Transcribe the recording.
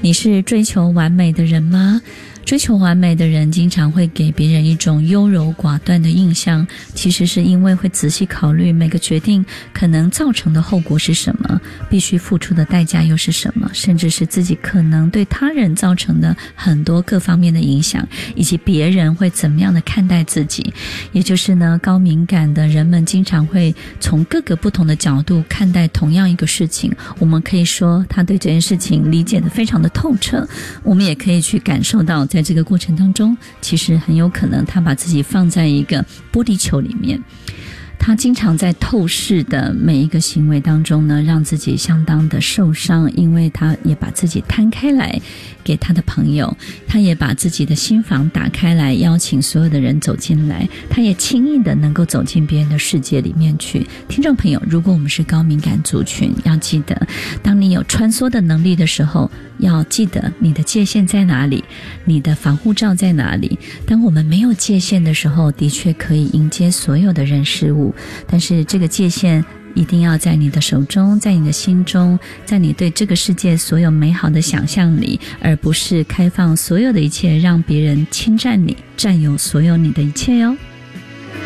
你是追求完美的人吗？追求完美的人经常会给别人一种优柔寡断的印象，其实是因为会仔细考虑每个决定可能造成的后果是什么，必须付出的代价又是什么，甚至是自己可能对他人造成的很多各方面的影响，以及别人会怎么样的看待自己。也就是呢，高敏感的人们经常会从各个不同的角度看待同样一个事情，我们可以说他对这件事情理解得非常的透彻，我们也可以去感受到在这个过程当中，其实很有可能他把自己放在一个玻璃球里面，他经常在透视的每一个行为当中呢，让自己相当的受伤，因为他也把自己摊开来给他的朋友，他也把自己的心房打开来，邀请所有的人走进来，他也轻易的能够走进别人的世界里面去。听众朋友，如果我们是高敏感族群，要记得当你有穿梭的能力的时候，要记得你的界限在哪里，你的防护罩在哪里。当我们没有界限的时候，的确可以迎接所有的人事物，但是这个界限一定要在你的手中，在你的心中，在你对这个世界所有美好的想象里，而不是开放所有的一切，让别人侵占你，占有所有你的一切哟。